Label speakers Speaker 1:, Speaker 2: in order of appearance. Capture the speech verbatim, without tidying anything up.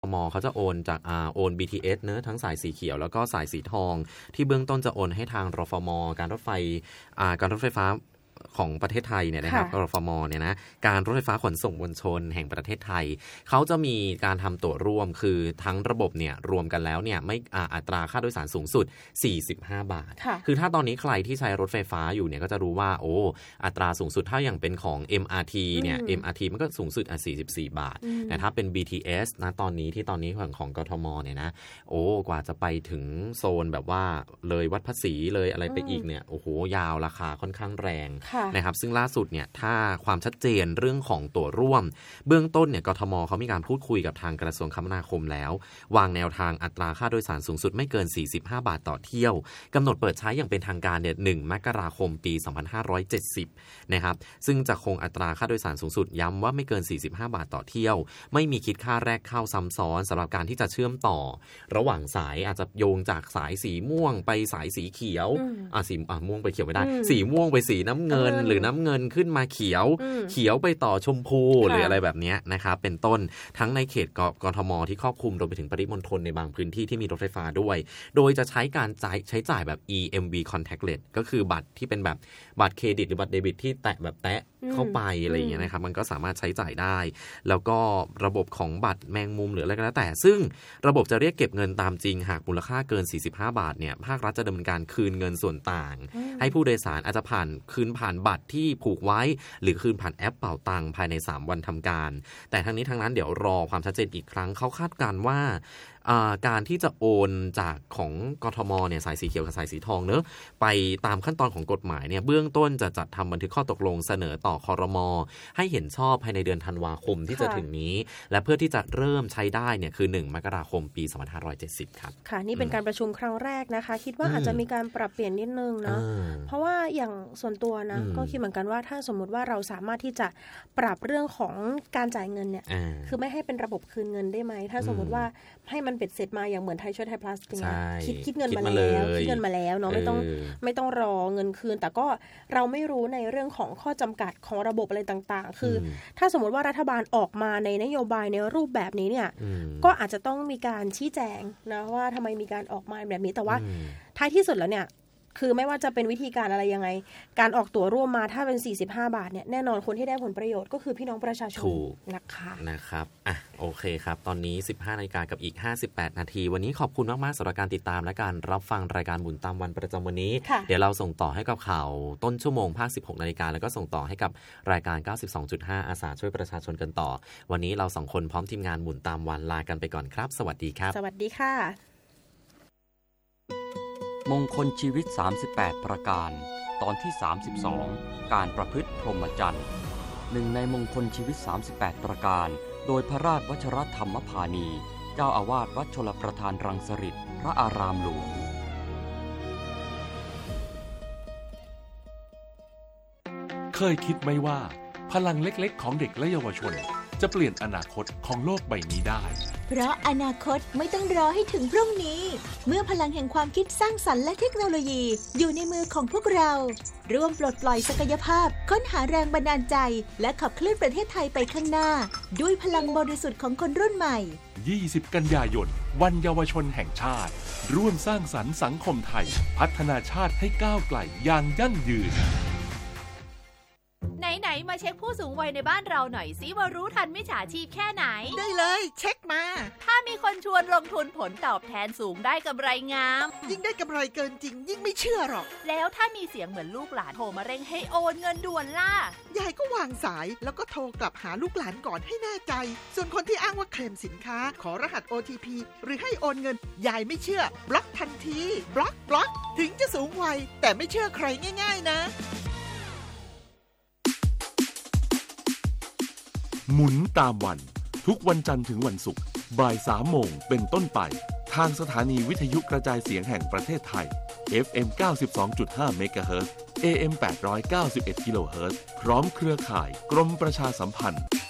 Speaker 1: มเขาจะโอนจากอ่าโอน บี ที เอส เนอะทั้งสายสีเขียวแล้วก็สายสีทองที่เบื้องต้นจะโอนให้ทางรฟม.การรถไฟอ่าการรถไฟฟ้าของประเทศไทยเนี่ยนะครับรฟม.เนี่ยนะการรถไฟฟ้าขนส่งมวลชนแห่งประเทศไทยเขาจะมีการทำตั๋วร่วมคือทั้งระบบเนี่ยรวมกันแล้วเนี่ยไม่อ่าอัตราค่าโดยสารสูงสุดสี่สิบห้าบาทคือถ้าตอนนี้ใครที่ใช้รถไฟฟ้าอยู่เนี่ยก็จะรู้ว่าโอ้อัตราสูงสุดถ้าอย่างเป็นของ เอ็ม อาร์ ที เนี่ย เอ็ม อาร์ ที มันก็สูงสุดอ่ะสี่สิบสี่บาทแต่ถ้าเป็น บี ที เอส นะตอนนี้ที่ตอนนี้ของของกทมเนี่ยนะโอ้กว่าจะไปถึงโซนแบบว่าเลยวัดภาษีเลยอะไรไปอีกเนี่ยโอ้โหยาวราคาค่อนข้างแรงนะครับซึ่งล่าสุดเนี่ยถ้าความชัดเจนเรื่องของตั๋วร่วมเบื้องต้นเนี่ยกทมเขามีการพูดคุยกับทางกระทรวงคมนาคมแล้ววางแนวทางอัตราค่าโดยสารสูงสุดไม่เกินสี่สิบห้าบาทต่อเที่ยวกำหนดเปิดใช้อย่างเป็นทางการเนี่ยหนึ่งมกราคมปีสองพันห้าร้อยเจ็ดสิบนะครับซึ่งจะคงอัตราค่าโดยสารสูงสุดย้ำว่าไม่เกินสี่สิบห้าบาทต่อเที่ยวไม่มีคิดค่าแรกเข้าซ้ำซ้อนสำหรับการที่จะเชื่อมต่อระหว่างสายอาจจะโยงจากสายสีม่วงไปสายสีเขียวอ่ะสีอ่ะม่วงไปเขียวไม่ได้สีม่วงไปสีน้ำเงินหรือน้ำเงินขึ้นมาเขียวเขียวไปต่อชมพูหรืออะไรแบบนี้นะครับเป็นต้นทั้งในเขตกทมที่ครอบคลุมรวมไปถึงปริมณฑลในบางพื้นที่ที่มีรถไฟฟ้าด้วยโดยจะใช้การจ่ายใช้จ่ายแบบ อี เอ็ม วี contactless ก็คือบัตรที่เป็นแบบบัตรเครดิตหรือบัตรเดบิตที่แตะแบบแตะเข้าไปอะไรอย่างเงี้ยนะครับมันก็สามารถใช้จ่ายได้แล้วก็ระบบของบัตรแมงมุมหรืออะไรก็แล้วแต่ซึ่งระบบจะเรียกเก็บเงินตามจริงหากมูลค่าเกินสี่สิบห้าบาทเนี่ยภาครัฐจะดำเนินการคืนเงินส่วนต่างให้ผู้โดยสารอาจจะผ่านคืนผ่านบัตรที่ผูกไว้หรือคืนผ่านแอปเป่าตังภายในสามวันทำการแต่ทั้งนี้ทั้งนั้นเดี๋ยวรอความชัดเจนอีกครั้งเขาคาดการณ์ว่าการที่จะโอนจากของกทมเนี่ยสายสีเขียวกับสายสีทองเนอะไปตามขั้นตอนของกฎหมายเนี่ยเบื้องต้นจะจัดทำบันทึกข้อตกลงเสนอต่อครม.ให้เห็นชอบภายในเดือนธันวาคมที่จะถึงนี้และเพื่อที่จะเริ่มใช้ได้เนี่ยคือหนึ่งมกราคมปีสองพันห้าร้อยเจ็ดสิบครับ
Speaker 2: ค่ะนี่เป็นการประชุมครั้งแรกนะคะคิดว่าอาจจะมีการปรับเปลี่ยนนิดนึงนะเพราะว่าอย่างส่วนตัวนะก็คิดเหมือนกันว่าถ้าสมมุติว่าเราสามารถที่จะปรับเรื่องของการจ่ายเงินเนี่ยคือไม่ให้เป็นระบบคืนเงินได้ไหมถ้าสมมติว่าให้มันเป็ดเสร็จมาอย่างเหมือนไทยช่วยไทยพลัสคิดคิดเงินมาแล้วคิดเงินมาแล้วเนาะไม่ต้องไม่ต้องรอเงินคืนแต่ก็เราไม่รู้ในเรื่องของข้อจำกัดของระบบอะไรต่างๆคือถ้าสมมติว่ารัฐบาลออกมาในนโยบายในรูปแบบนี้เนี่ยก็อาจจะต้องมีการชี้แจงนะว่าทำไมมีการออกมาแบบนี้แต่ว่าท้ายที่สุดแล้วเนี่ยคือไม่ว่าจะเป็นวิธีการอะไรยังไงการออกตั๋วร่วมมาถ้าเป็นสี่สิบห้าบาทเนี่ยแน่นอนคนที่ได้ผลประโยชน์ก็คือพี่น้องประชาชนนะคะ
Speaker 1: นะครับอ่ะโอเคครับตอนนี้ สิบห้านาฬิกากับอีกห้าสิบแปดนาทีวันนี้ขอบคุณมากๆสำหรับการติดตามและการรับฟังรายการหมุนตามวันประจำวันนี้เดี๋ยวเราส่งต่อให้กับข่าวต้นชั่วโมงภาคสิบหกนาฬิกาแล้วก็ส่งต่อให้กับรายการ เก้าสิบสองจุดห้า อาสาช่วยประชาชนกันต่อวันนี้เราสองคนพร้อมทีมงานหมุนตามวันลากันไปก่อนครับสวัสดีครับ
Speaker 2: สวัสดีค่ะ
Speaker 3: มงคลชีวิตสามสิบแปดประการตอนที่สามสิบสองการประพฤติพรหมจรรย์หนึ่งในมงคลชีวิตสามสิบแปดประการโดยพระราชวชรธรรมพานีเจ้าอาวาสวัดชลประทานรังสฤษฎ์พระอารามหลวง
Speaker 4: เคยคิดไหมว่าพลังเล็กๆของเด็กและเยาวชนจะเปลี่ยนอนาคตของโลกใบนี้ได้
Speaker 5: เพราะอนาคตไม่ต้องรอให้ถึงพรุ่งนี้เมื่อพลังแห่งความคิดสร้างสรรค์และเทคโนโลยีอยู่ในมือของพวกเราร่วมปลดปล่อยศักยภาพค้นหาแรงบันดาลใจและขับเคลื่อนประเทศไทยไปข้างหน้าด้วยพลังบริสุทธิ์ของคนรุ่นใหม่
Speaker 4: ยี่สิบกันยายนวันเยาวชนแห่งชาติร่วมสร้างสรรค์สังคมไทยพัฒนาชาติให้ก้าวไกลอย่างยั่งยืน
Speaker 6: ไหนๆมาเช็คผู้สูงวัยในบ้านเราหน่อยสิว่ารู้ทันมิจฉาชีพแค่ไหน
Speaker 7: ได้เลยเช็คมา
Speaker 6: ถ้ามีคนชวนลงทุนผลตอบแทนสูงได้กำไรงาม
Speaker 7: ยิ่งได้กำไรเกินจริงยิ่งไม่เชื่อหรอก
Speaker 6: แล้วถ้ามีเสียงเหมือนลูกหลานโทรมาเร่งให้โอนเงินด่วนล่ะ
Speaker 7: ยายก็วางสายแล้วก็โทรกลับหาลูกหลานก่อนให้แน่ใจส่วนคนที่อ้างว่าเคลมสินค้าขอรหัส โอ ที พี หรือให้โอนเงินยายไม่เชื่อบล็อกทันทีบล็อกบล็อกถึงจะสูงวัยแต่ไม่เชื่อใครง่ายๆนะ
Speaker 4: หมุนตามวันทุกวันจันทร์ถึงวันศุกร์บ่ายสามโมงเป็นต้นไปทางสถานีวิทยุกระจายเสียงแห่งประเทศไทย เอฟ เอ็ม เก้าสิบสองจุดห้า เมกะเฮิรตซ์ เอ เอ็ม แปดร้อยเก้าสิบเอ็ด กิโลเฮิรตซ์พร้อมเครือข่ายกรมประชาสัมพันธ์